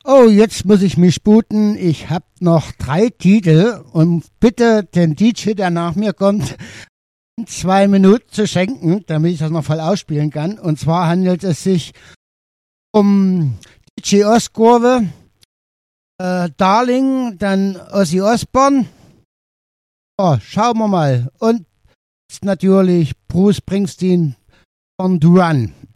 Oh, jetzt muss ich mich sputen. Ich habe noch 3 Titel und bitte den DJ, der nach mir kommt, 2 Minuten zu schenken, damit ich das noch voll ausspielen kann. Und zwar handelt es sich um DJ Oskurve, Darling, dann Ozzy Osbourne. Oh, schauen wir mal. Und natürlich Bruce Springsteen, Born to Run.